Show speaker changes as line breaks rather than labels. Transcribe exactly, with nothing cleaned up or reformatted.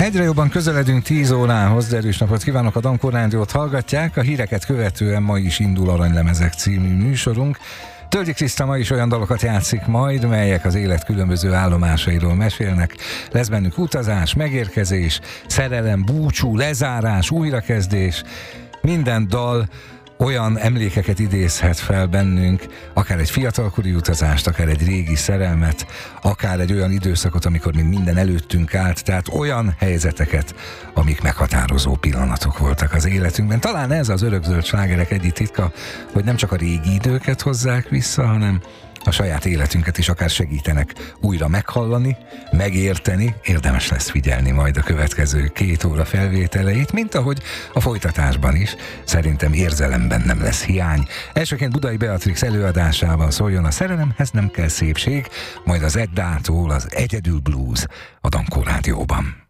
Egyre jobban közeledünk tíz órához, de erős napot kívánok, a Dankó Rádiót hallgatják. A híreket követően ma is indul Aranylemezek című műsorunk. Tölgyi Kriszta ma is olyan dalokat játszik majd, melyek az élet különböző állomásairól mesélnek. Lesz bennük utazás, megérkezés, szerelem, búcsú, lezárás, újrakezdés. Minden dal olyan emlékeket idézhet fel bennünk, akár egy fiatalkori utazást, akár egy régi szerelmet, akár egy olyan időszakot, amikor még minden előttünk állt, tehát olyan helyzeteket, amik meghatározó pillanatok voltak az életünkben. Talán ez az örökzöld slágerek egyik titka, hogy nem csak a régi időket hozzák vissza, hanem a saját életünket is akár segítenek újra meghallani, megérteni. Érdemes lesz figyelni majd a következő két óra felvételeit, mint ahogy a folytatásban is. Szerintem érzelemben nem lesz hiány. Elsőként Budai Beatrix előadásában szóljon a Szerelemhez nem kell szépség, majd az Eddától az Egyedül Blues a Dankó Rádióban.